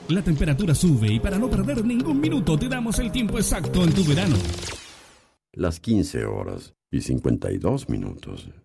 La temperatura sube y para no perder ningún minuto te damos el tiempo exacto en tu verano. Las 15 horas y 52 minutos.